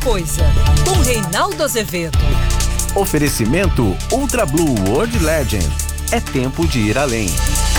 coisa, com Reinaldo Azevedo. Oferecimento Ultra Blue World Legend. É tempo de ir além.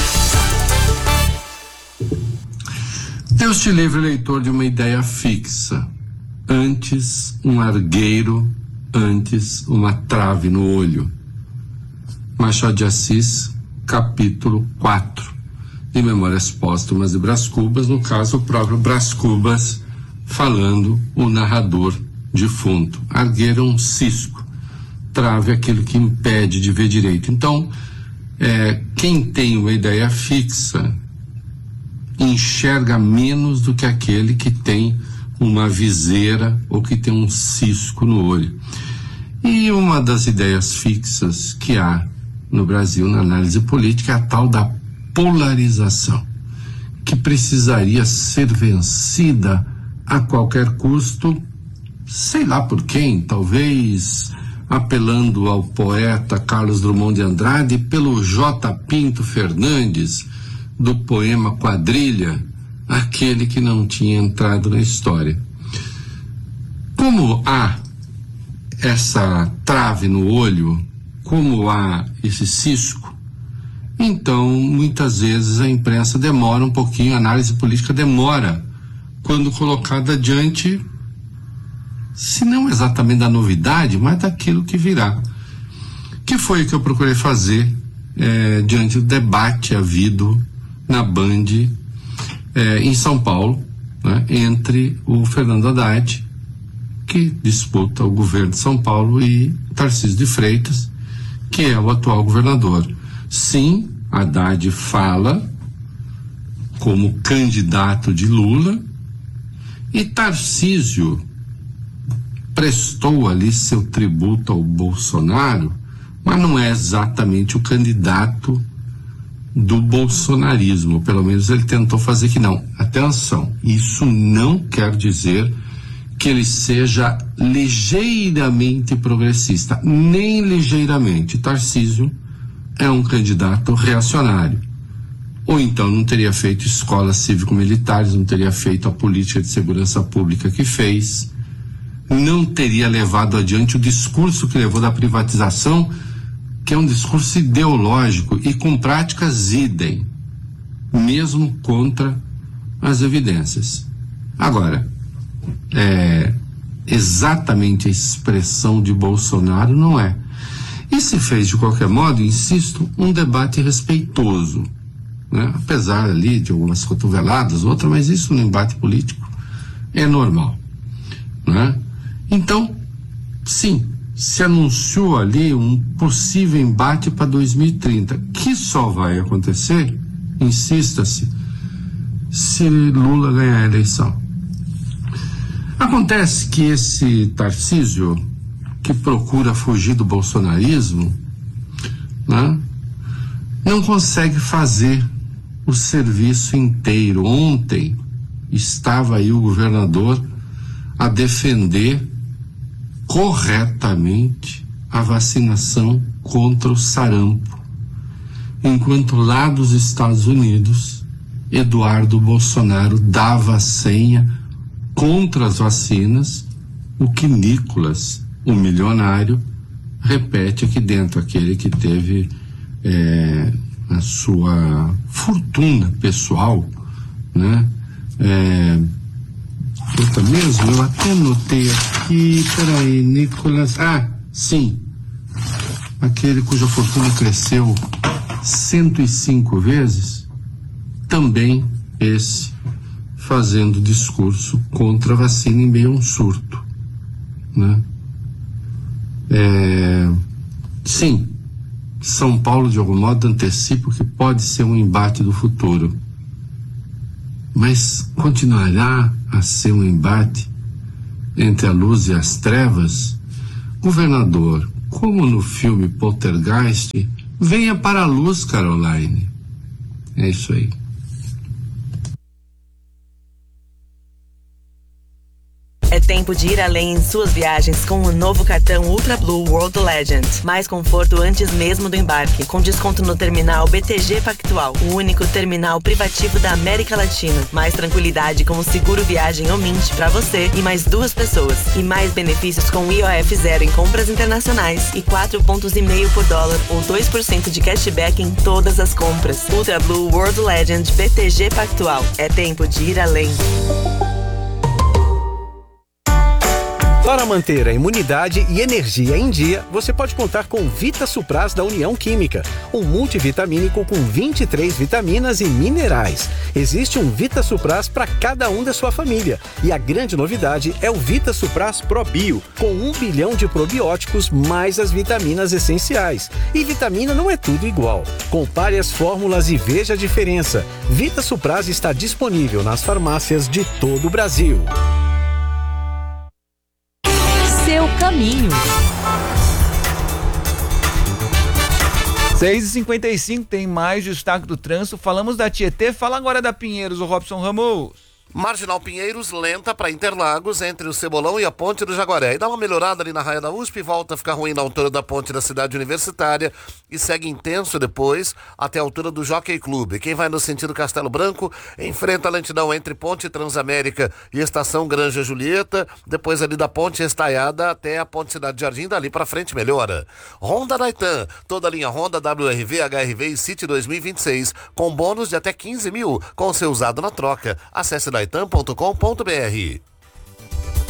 Deus te livre, leitor, de uma ideia fixa. Antes um argueiro, antes uma trave no olho. Machado de Assis, capítulo 4, de Memórias Póstumas de Brás Cubas, no caso o próprio Brás Cubas falando, o narrador defunto. Argueiro é um cisco, trave é aquilo que impede de ver direito. Então, quem tem uma ideia fixa enxerga menos do que aquele que tem uma viseira ou que tem um cisco no olho. E uma das ideias fixas que há no Brasil na análise política é a tal da polarização, que precisaria ser vencida a qualquer custo, sei lá por quem, talvez apelando ao poeta Carlos Drummond de Andrade, pelo J. Pinto Fernandes, do poema Quadrilha, aquele que não tinha entrado na história. Como há essa trave no olho, como há esse cisco, então muitas vezes a imprensa demora um pouquinho, a análise política demora quando colocada diante, se não exatamente da novidade, mas daquilo que virá. Que foi o que eu procurei fazer diante do debate havido na Band em São Paulo, né, entre o Fernando Haddad, que disputa o governo de São Paulo, e Tarcísio de Freitas, que é o atual governador. Sim, Haddad fala como candidato de Lula, e Tarcísio prestou ali seu tributo ao Bolsonaro, mas não é exatamente o candidato do bolsonarismo, pelo menos ele tentou fazer que não. Atenção, isso não quer dizer que ele seja ligeiramente progressista, nem ligeiramente. Tarcísio é um candidato reacionário, ou então não teria feito escolas cívico-militares, não teria feito a política de segurança pública que fez, não teria levado adiante o discurso que levou da privatização, que é um discurso ideológico e com práticas idem, mesmo contra as evidências. Agora, exatamente a expressão de Bolsonaro não é. E se fez, de qualquer modo, insisto, um debate respeitoso, né? Apesar ali de algumas cotoveladas, outras, mas isso no embate político é normal, né? Então, sim, se anunciou ali um possível embate para 2030, que só vai acontecer, insista-se, se Lula ganhar a eleição. Acontece que esse Tarcísio, que procura fugir do bolsonarismo, né, não consegue fazer o serviço inteiro. Ontem estava aí o governador a defender corretamente a vacinação contra o sarampo, enquanto lá dos Estados Unidos Eduardo Bolsonaro dava a senha contra as vacinas, o que Nicolas, o milionário, repete aqui dentro, aquele que teve a sua fortuna pessoal, né? Puta mesmo, eu até notei aqui, peraí, Nicolas, sim, aquele cuja fortuna cresceu 105 vezes, também esse fazendo discurso contra a vacina em meio a um surto, né? Sim, São Paulo de algum modo antecipa o que pode ser um embate do futuro, mas continuará a ser um embate entre a luz e as trevas. Governador, como no filme Poltergeist, venha para a luz, Caroline. É isso aí. É É tempo de ir além em suas viagens com o novo cartão Ultra Blue World Legend. Mais conforto antes mesmo do embarque, com desconto no terminal BTG Pactual, o único terminal privativo da América Latina. Mais tranquilidade com o seguro viagem Omint para você e mais 2 pessoas. E mais benefícios com IOF zero em compras internacionais e 4,5 pontos por dólar ou 2% de cashback em todas as compras. Ultra Blue World Legend BTG Pactual. É tempo de ir além. Para manter a imunidade e energia em dia, você pode contar com Vita Supras da União Química, um multivitamínico com 23 vitaminas e minerais. Existe um Vita Supras para cada um da sua família. E a grande novidade é o Vita Supras Pro Bio, com 1 bilhão de probióticos mais as vitaminas essenciais. E vitamina não é tudo igual. Compare as fórmulas e veja a diferença. Vita Supras está disponível nas farmácias de todo o Brasil. Seu caminho. 6h55, tem mais destaque do trânsito. Falamos da Tietê, fala agora da Pinheiros, o Robson Ramos. Marginal Pinheiros, lenta para Interlagos, entre o Cebolão e a Ponte do Jaguaré. E dá uma melhorada ali na Raia da USP, volta a ficar ruim na altura da Ponte da Cidade Universitária e segue intenso depois até a altura do Jockey Club. Quem vai no sentido Castelo Branco enfrenta a lentidão entre Ponte Transamérica e Estação Granja Julieta, depois ali da Ponte Estaiada até a Ponte Cidade Jardim, dali para frente melhora. Honda Naitan, toda a linha Honda, WRV, HRV e City 2026, com bônus de até 15 mil, com seu usado na troca. Acesse naitan.com.br.